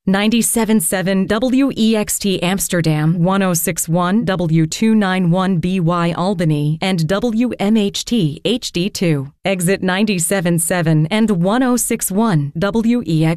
97.7 WEXT Amsterdam, 106.1 W291BY Albany, and WMHT HD2. Exit 97.7 and 106.1 WEXT.